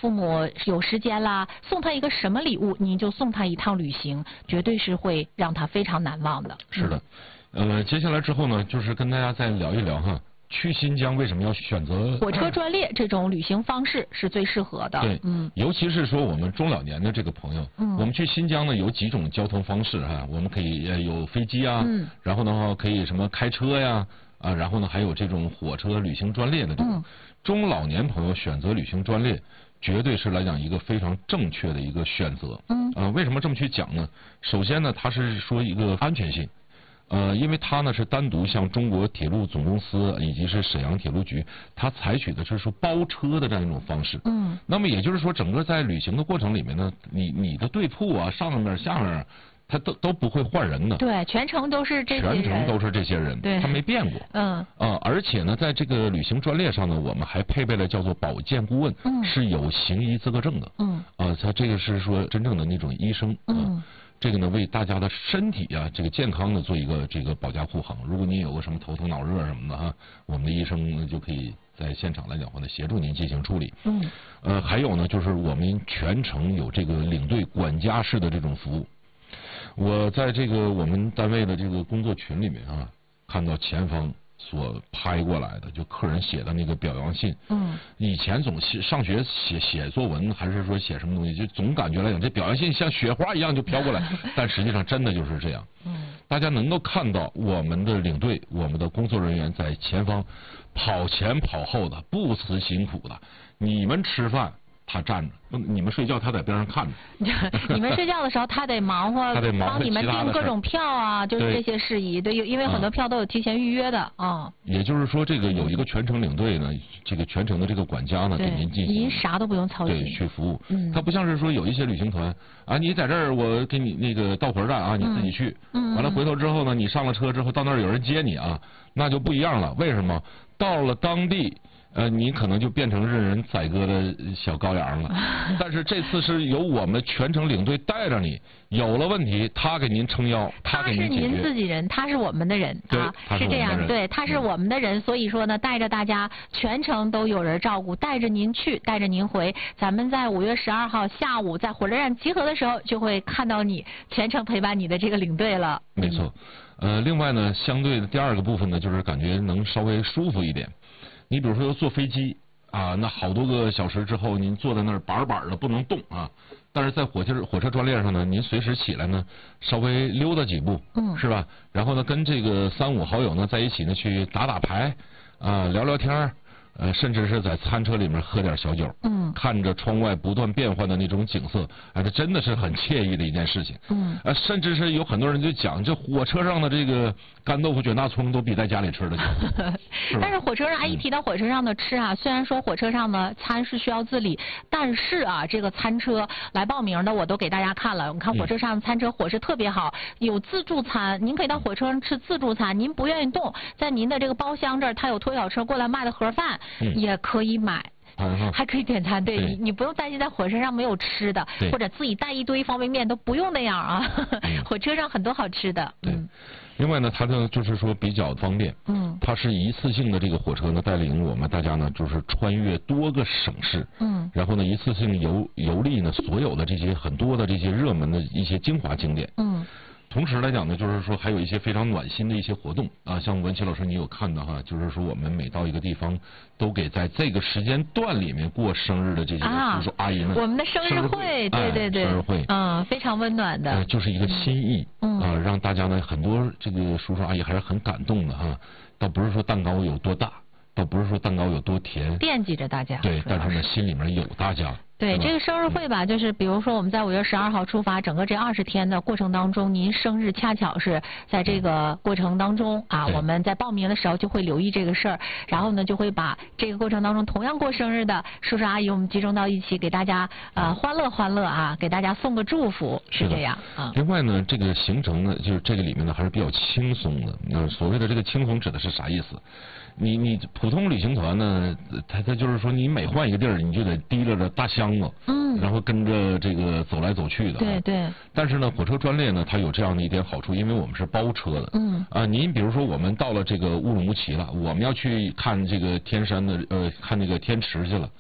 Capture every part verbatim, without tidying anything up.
父母有时间啦，送他一个什么礼物，您就送他一趟旅行，绝对是会让他非常难忘的。 是的，呃，接下来之后呢，就是跟大家再聊一聊哈。去新疆为什么要选择火车专列这种旅行方式是最适合的？ 对， 嗯， 尤其是说我们中老年的这个朋友，嗯，我们去新疆呢有几种交通方式哈，我们可以呃有飞机啊，嗯，然后的话可以什么开车呀，啊，然后呢还有这种火车旅行专列的这种，嗯，中老年朋友选择旅行专列，绝对是来讲一个非常正确的一个选择，嗯，呃，为什么这么去讲呢？首先呢，它是说一个安全性。呃，因为它呢是单独向中国铁路总公司以及是沈阳铁路局，它采取的是说包车的这样一种方式。嗯。那么也就是说，整个在旅行的过程里面呢，你你的队铺啊，上面下面，它都都不会换人的。 对，全程都是这些人。 全程都是这些人。 对。 它没变过。嗯。啊、呃，而且呢，在这个旅行专列上呢，我们还配备了叫做保健顾问，嗯，是有行医资格证的。嗯。啊、呃，它这个是说真正的那种医生。呃、嗯。这个呢，为大家的身体啊，这个健康的做一个这个保驾护航。如果您有个什么头疼脑热什么的哈，我们的医生就可以在现场来讲话呢，协助您进行处理。嗯。呃，还有呢，就是我们全程有这个领队管家式的这种服务。我在这个我们单位的这个工作群里面啊，看到前方所拍过来的，就客人写的那个表扬信。嗯。以前总上学写写作文，还是说写什么东西，就总感觉来讲，这表扬信像雪花一样就飘过来，但实际上真的就是这样。嗯。大家能够看到我们的领队、我们的工作人员在前方跑前跑后的，不辞辛苦的。你们吃饭，他站着；你们睡觉，他在边上看着。 你们睡觉的时候，他得忙活， 他得忙帮你们订各种票啊，就是这些事宜。对，因为很多票都有提前预约的啊。 也就是说，这个有一个全程领队呢，这个全程的这个管家呢，给您进行， 您啥都不用操心， 对，去服务。嗯。他不像是说有一些旅行团啊，你在这儿我给你那个到火车站啊，你自己去。嗯。完了回头之后呢，你上了车之后到那儿有人接你啊，那就不一样了。为什么？到了当地。呃，你可能就变成任人宰割的小羔羊了。但是这次是由我们全程领队带着你，有了问题他给您撑腰，他给您解决。 他是您自己人，他是我们的人啊，是这样，对，他是我们的人，所以说呢，带着大家全程都有人照顾，带着您去，带着您回。咱们在五月十二号下午在火车站集合的时候，就会看到你全程陪伴你的这个领队了。 没错，呃，另外呢，相对的第二个部分呢，就是感觉能稍微舒服一点。你比如说坐飞机啊，那好多个小时之后，您坐在那儿板板的不能动啊。但是在火车火车专列上呢，您随时起来呢，稍微溜达几步，嗯，是吧？然后呢，跟这个三五好友呢在一起呢去打打牌啊，聊聊天。呃，甚至是在餐车里面喝点小酒，嗯，看着窗外不断变换的那种景色，哎，这真的是很惬意的一件事情，嗯，呃，甚至是有很多人就讲，这火车上的这个干豆腐卷大葱都比在家里吃的强。 是但是火车上，哎，一提到火车上的吃啊，虽然说火车上的餐是需要自理，但是啊，这个餐车来报名的我都给大家看了，我们看火车上的餐车伙食特别好，有自助餐，您可以到火车上吃自助餐，您不愿意动，在您的这个包厢这儿，它有拖小车过来卖的盒饭。嗯、也可以买，嗯、还可以点餐，对, 对你，你不用担心在火车上没有吃的，或者自己带一堆方便面都不用那样啊。嗯、火车上很多好吃的。 对，嗯、另外呢，它呢就是说比较方便，嗯，它是一次性的这个火车呢带领我们大家呢就是穿越多个省市，嗯，然后呢一次性游游历呢所有的这些很多的这些热门的一些精华景点，嗯。同时来讲呢，就是说还有一些非常暖心的一些活动啊，像文琪老师你有看到哈，就是说我们每到一个地方，都给在这个时间段里面过生日的这些叔叔阿姨们， 我们的生日会，对对对， 生日会， 嗯，非常温暖的， 呃，就是一个心意，嗯啊，让大家呢很多这个叔叔阿姨还是很感动的哈，倒不是说蛋糕有多大，倒不是说蛋糕有多甜， 惦记着大家， 对，但是呢心里面有大家。 对这个生日会吧，就是比如说我们在五月十二号出发，整个这二十天的过程当中，您生日恰巧是在这个过程当中啊，我们在报名的时候就会留意这个事儿，然后呢就会把这个过程当中同样过生日的叔叔阿姨我们集中到一起，给大家呃欢乐欢乐啊，给大家送个祝福，是这样啊。 另外呢，这个行程呢，就是这个里面呢还是比较轻松的。那所谓的这个轻松指的是啥意思？你你普通旅行团呢，他他就是说你每换一个地儿，你就得提着着大箱子，嗯，然后跟着这个走来走去的， 对对。 但是呢，火车专列呢，它有这样的一点好处，因为我们是包车的，嗯啊，您比如说我们到了这个乌鲁木齐了，我们要去看这个天山的呃，看这个天池去了。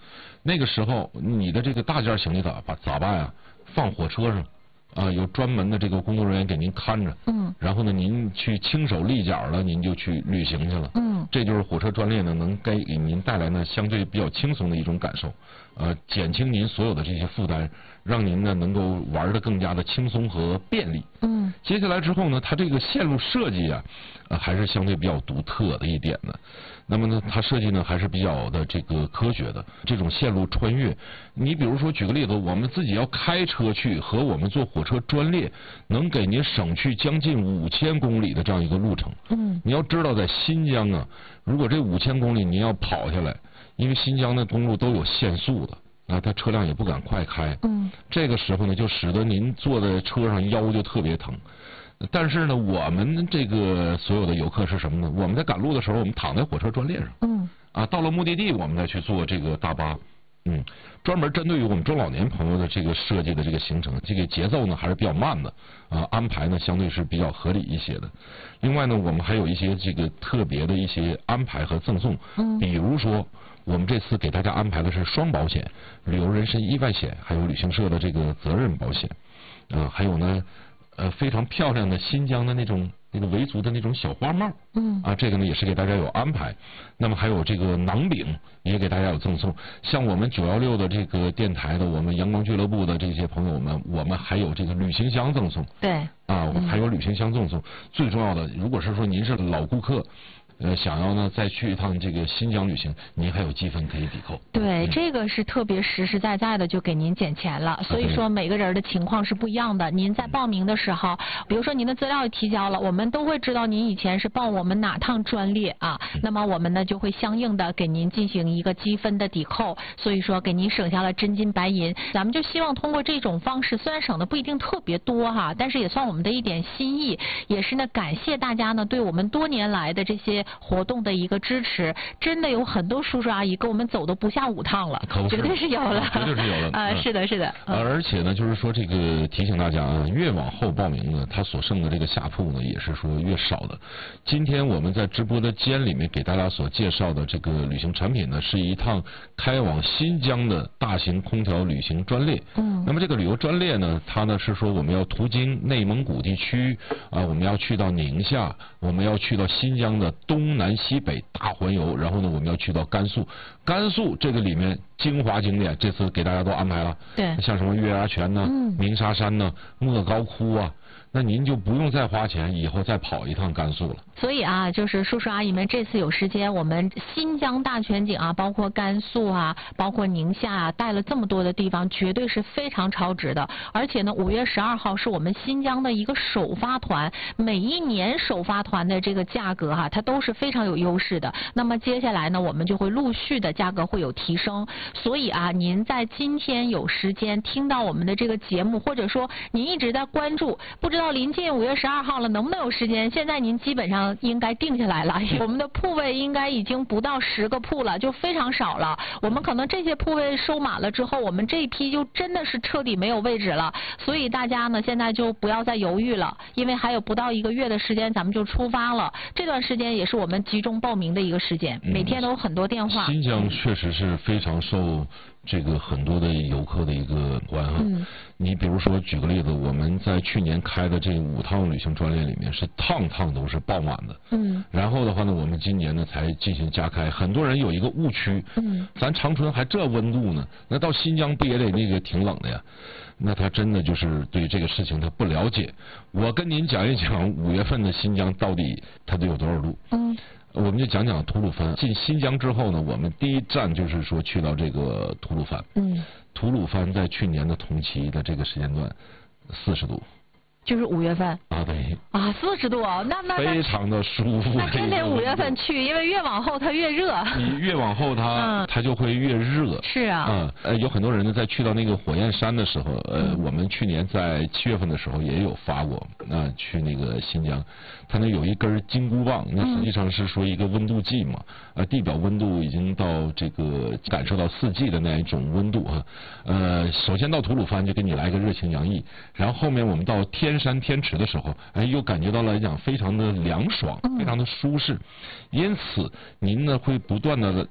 那个时候你的这个大件行李咋把咋办呀？放火车上。啊，有专门的这个工作人员给您看着，嗯，然后呢，您去轻手立脚了，您就去旅行去了，嗯，这就是火车专列呢，能给给您带来呢相对比较轻松的一种感受，呃，减轻您所有的这些负担，让您呢能够玩得更加的轻松和便利，嗯，接下来之后呢，它这个线路设计啊，呃，还是相对比较独特的一点的。那么呢，它设计呢还是比较的这个科学的。这种线路穿越，你比如说举个例子，我们自己要开车去和我们坐火车专列，能给您省去将近五千公里的这样一个路程。嗯，你要知道，在新疆啊，如果这五千公里您要跑下来，因为新疆的公路都有限速的。啊，它车辆也不敢快开。嗯，这个时候呢，就使得您坐在车上腰就特别疼。但是呢，我们这个所有的游客是什么呢？我们在赶路的时候，我们躺在火车专列上。嗯。啊，到了目的地，我们再去坐这个大巴。嗯，专门针对于我们中老年朋友的这个设计的这个行程，这个节奏呢还是比较慢的。啊，安排呢相对是比较合理一些的。另外呢，我们还有一些这个特别的一些安排和赠送。嗯。比如说。我们这次给大家安排的是双保险，旅游人身意外险，还有旅行社的这个责任保险，啊、呃，还有呢，呃，非常漂亮的新疆的那种那个维族的那种小花帽，嗯，啊，这个呢也是给大家有安排。那么还有这个馕饼也给大家有赠送。像我们九幺六的这个电台的，我们阳光俱乐部的这些朋友们，我们还有这个旅行箱赠送。 对， 啊，我还有旅行箱赠送。嗯、最重要的，如果是说您是老顾客。呃，想要呢再去一趟这个新疆旅行，您还有积分可以抵扣。 对， 嗯、 这个是特别实实在在的就给您减钱了。所以说每个人的情况是不一样的。您在报名的时候，比如说您的资料提交了，我们都会知道您以前是报我们哪趟专列啊，嗯、那么我们呢就会相应的给您进行一个积分的抵扣。所以说给您省下了真金白银。咱们就希望通过这种方式，虽然省的不一定特别多哈，但是也算我们的一点心意，也是呢感谢大家呢对我们多年来的这些活动的一个支持。真的有很多叔叔阿姨跟我们走的不下五趟了，绝对是有了， 绝对是有了啊、呃，是的，是的。 嗯、而且呢，就是说这个提醒大家啊，越往后报名呢，它所剩的这个下铺呢，也是说越少的。今天我们在直播的间里面给大家所介绍的这个旅行产品呢，是一趟开往新疆的大型空调旅行专列。嗯。那么这个旅游专列呢，它呢是说我们要途经内蒙古地区啊，我们要去到宁夏，我们要去到新疆的东南西北大环游，然后呢我们要去到甘肃。甘肃这个里面精华景点，这次给大家都安排了。 对。 像什么月牙泉呢、嗯、鸣沙山呢、莫高窟啊。那您就不用再花钱，以后再跑一趟甘肃了。 所以啊，就是叔叔阿姨们这次有时间，我们新疆大全景啊，包括甘肃啊，包括宁夏啊，带了这么多的地方，绝对是非常超值的。而且呢，五月十二号是我们新疆的一个首发团，每一年首发团的这个价格哈、啊，它都是非常有优势的。那么接下来呢，我们就会陆续的价格会有提升。所以啊，您在今天有时间听到我们的这个节目，或者说您一直在关注，不知道。到临近五月十二号了，能不能有时间？现在您基本上应该定下来了，我们的铺位应该已经不到十个铺了，就非常少了。我们可能这些铺位收满了之后，我们这一批就真的是彻底没有位置了。所以大家呢，现在就不要再犹豫了，因为还有不到一个月的时间，咱们就出发了。这段时间也是我们集中报名的一个时间，每天都有很多电话。 嗯、新疆确实是非常受这个很多的游客的一个关爱。嗯，你比如说举个例子，我们在去年开的这五趟旅行专列里面是趟趟都是爆满的。嗯，然后的话呢，我们今年呢才进行加开。很多人有一个误区，嗯，咱长春还这温度呢，那到新疆不也得那个挺冷的呀？那他真的就是对这个事情他不了解。我跟您讲一讲五月份的新疆到底它得有多少度？嗯。我们就讲讲吐鲁番。进新疆之后呢，我们第一站就是说去到这个吐鲁番。嗯。吐鲁番在去年的同期的这个时间段，四十度。 就是五月份啊，对啊，四十度啊，那那非常的舒服。 那真得五月份去，因为越往后它越热。 你越往后它、嗯、它就会越热。 是啊。 嗯，呃，有很多人呢在去到那个火焰山的时候，呃，嗯、我们去年在七月份的时候也有发过，那、呃、去那个新疆，它那有一根金箍棒，那实际上是说一个温度计嘛，呃，地表温度已经到这个感受到四季的那一种温度哈。呃，首先到吐鲁番就给你来个热情洋溢，然后后面我们到天山天池的时候，哎，又感觉到来讲非常的凉爽，非常的舒适。因此，您呢会不断的